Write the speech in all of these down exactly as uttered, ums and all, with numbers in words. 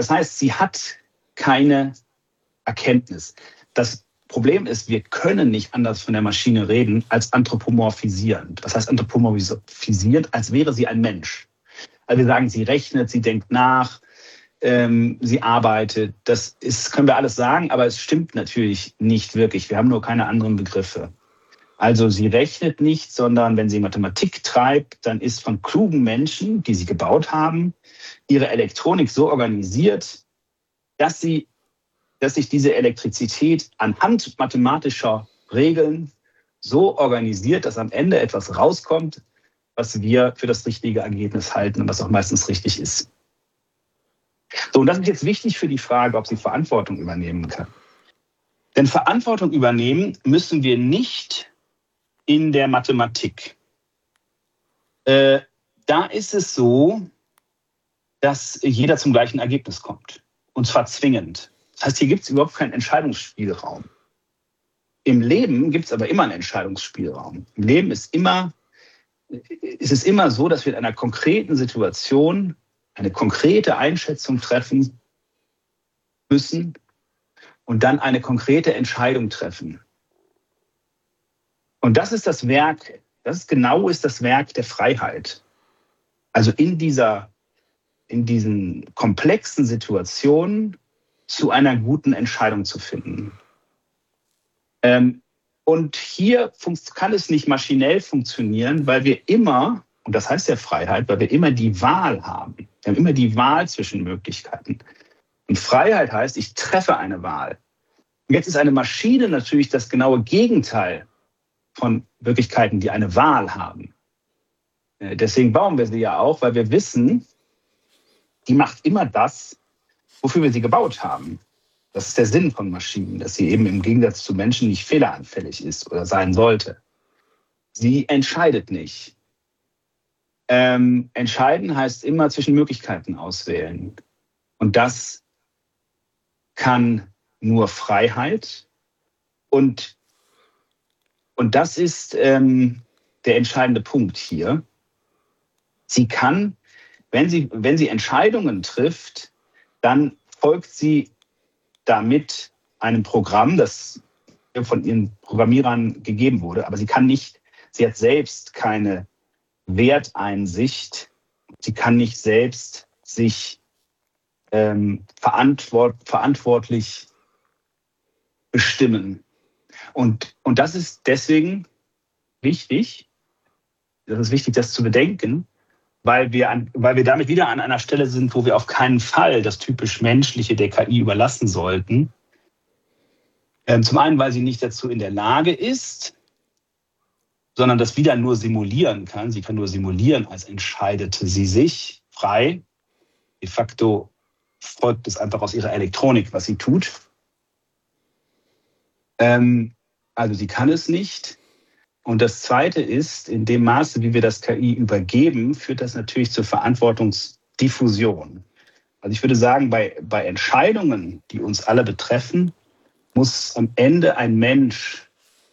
Das heißt, sie hat keine Erkenntnis. Das Problem ist, wir können nicht anders von der Maschine reden als anthropomorphisierend. Was heißt anthropomorphisierend? Als wäre sie ein Mensch. Also wir sagen, sie rechnet, sie denkt nach, ähm, sie arbeitet. Das ist, können wir alles sagen, aber es stimmt natürlich nicht wirklich. Wir haben nur keine anderen Begriffe. Also sie rechnet nicht, sondern wenn sie Mathematik treibt, dann ist von klugen Menschen, die sie gebaut haben, ihre Elektronik so organisiert, dass sie dass sich diese Elektrizität anhand mathematischer Regeln so organisiert, dass am Ende etwas rauskommt, was wir für das richtige Ergebnis halten und was auch meistens richtig ist. So, und das ist jetzt wichtig für die Frage, ob sie Verantwortung übernehmen kann. Denn Verantwortung übernehmen müssen wir nicht in der Mathematik. Äh, da ist es so, dass jeder zum gleichen Ergebnis kommt. Und zwar zwingend. Das heißt, hier gibt es überhaupt keinen Entscheidungsspielraum. Im Leben gibt es aber immer einen Entscheidungsspielraum. Im Leben ist, immer, ist es immer so, dass wir in einer konkreten Situation eine konkrete Einschätzung treffen müssen und dann eine konkrete Entscheidung treffen. Und das ist das Werk, das ist genau ist das Werk der Freiheit. Also in dieser, in diesen komplexen Situationen zu einer guten Entscheidung zu finden. Ähm, und hier kann es nicht maschinell funktionieren, weil wir immer, und das heißt ja Freiheit, weil wir immer die Wahl haben. Wir haben immer die Wahl zwischen Möglichkeiten. Und Freiheit heißt, ich treffe eine Wahl. Und jetzt ist eine Maschine natürlich das genaue Gegenteil von Möglichkeiten, die eine Wahl haben. Äh, deswegen bauen wir sie ja auch, weil wir wissen, die macht immer das, wofür wir sie gebaut haben. Das ist der Sinn von Maschinen, dass sie eben im Gegensatz zu Menschen nicht fehleranfällig ist oder sein sollte. Sie entscheidet nicht. Ähm, entscheiden heißt immer zwischen Möglichkeiten auswählen. Und das kann nur Freiheit. Und, und das ist ähm, der entscheidende Punkt hier. Sie kann, wenn sie, wenn sie Entscheidungen trifft, dann folgt sie damit einem Programm, das von ihren Programmierern gegeben wurde. Aber sie kann nicht, sie hat selbst keine Werteinsicht. Sie kann nicht selbst sich ähm, verantwort, verantwortlich bestimmen. Und, und das ist deswegen wichtig, das ist wichtig, das zu bedenken, weil wir, an, weil wir damit wieder an einer Stelle sind, wo wir auf keinen Fall das typisch Menschliche der K I überlassen sollten. Ähm, zum einen, weil sie nicht dazu in der Lage ist, sondern das wieder nur simulieren kann. Sie kann nur simulieren, als entscheidete sie sich frei. De facto folgt es einfach aus ihrer Elektronik, was sie tut. Ähm, also sie kann es nicht. Und das Zweite ist, in dem Maße, wie wir das K I übergeben, führt das natürlich zur Verantwortungsdiffusion. Also ich würde sagen, bei, bei Entscheidungen, die uns alle betreffen, muss am Ende ein Mensch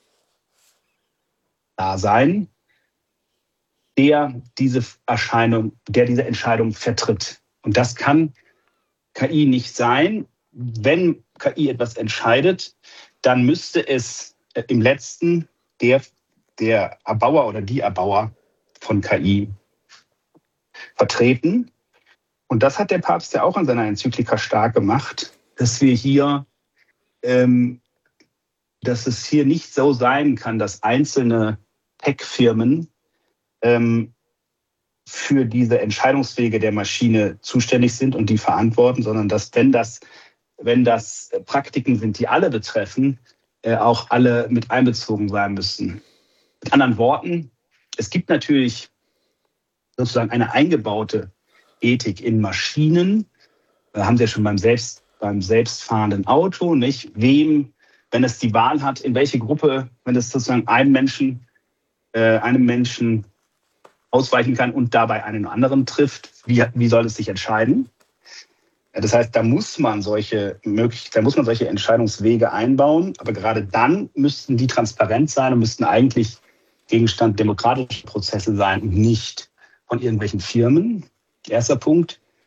da sein, der diese Erscheinung, der diese Entscheidung vertritt. Und das kann K I nicht sein. Wenn K I etwas entscheidet, dann müsste es im letzten der der Erbauer oder die Erbauer von K I vertreten. Und das hat der Papst ja auch in seiner Enzyklika stark gemacht, dass wir hier, ähm, dass es hier nicht so sein kann, dass einzelne Tech-Firmen ähm, für diese Entscheidungswege der Maschine zuständig sind und die verantworten, sondern dass, wenn das, wenn das Praktiken sind, die alle betreffen, äh, auch alle mit einbezogen sein müssen. Mit anderen Worten, es gibt natürlich sozusagen eine eingebaute Ethik in Maschinen. Da haben Sie ja schon beim, selbst, beim selbstfahrenden Auto, nicht? Wem, wenn es die Wahl hat, in welche Gruppe, wenn es sozusagen einem Menschen, äh, einem Menschen ausweichen kann und dabei einen anderen trifft, wie, wie soll es sich entscheiden? Das heißt, da muss man solche möglich, da muss man solche Entscheidungswege einbauen, aber gerade dann müssten die transparent sein und müssten eigentlich Gegenstand demokratischer Prozesse sein und nicht von irgendwelchen Firmen. Erster Punkt.